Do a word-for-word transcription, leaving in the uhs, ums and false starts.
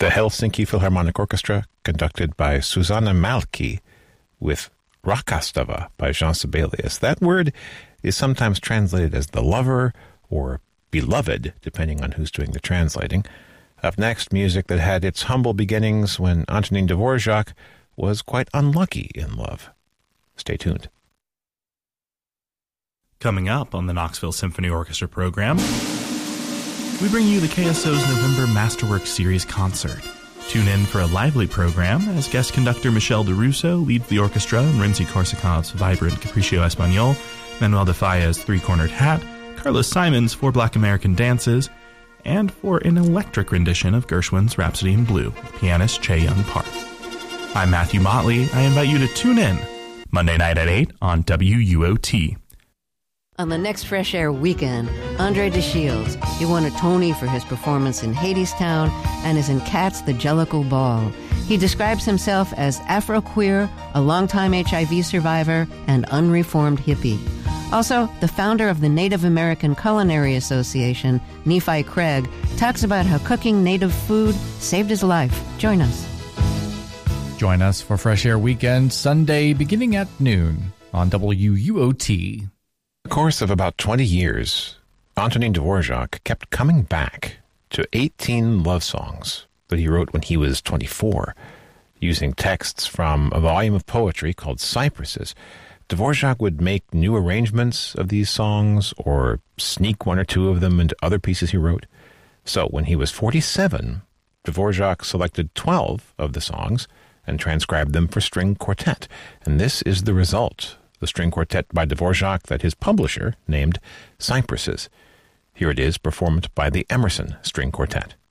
The Helsinki Philharmonic Orchestra, conducted by Susanna Malki, with Rakastava by Jean Sibelius. That word is sometimes translated as the lover or beloved, depending on who's doing the translating. Up next, music that had its humble beginnings when Antonin Dvorak was quite unlucky in love. Stay tuned. Coming up on the Knoxville Symphony Orchestra program, we bring you the K S O's November Masterworks Series concert. Tune in for a lively program as guest conductor Michel DeRusso leads the orchestra in Rimsky-Korsakov's vibrant Capriccio Espagnol, Manuel de Falla's Three-Cornered Hat, Carlos Simon's Four Black American Dances, and for an electric rendition of Gershwin's Rhapsody in Blue with pianist Che Young Park. I'm Matthew Motley. I invite you to tune in Monday night at eight on W U O T. On the next Fresh Air weekend, Andre de Shields. He won a Tony for his performance in Hadestown and is in Cats the Jellicle Ball. He describes himself as Afro-queer, a longtime H I V survivor, and unreformed hippie. Also, the founder of the Native American Culinary Association, Nephi Craig, talks about how cooking native food saved his life. Join us. Join us for Fresh Air Weekend, Sunday beginning at noon on W U O T. In the course of about twenty years, Antonin Dvorak kept coming back to eighteen love songs that he wrote when he was twenty-four, using texts from a volume of poetry called Cypresses. Dvorak would make new arrangements of these songs or sneak one or two of them into other pieces he wrote. So when he was forty-seven, Dvorak selected twelve of the songs and transcribed them for string quartet. And this is the result, the string quartet by Dvorak that his publisher named Cypresses. Here it is, performed by the Emerson String Quartet.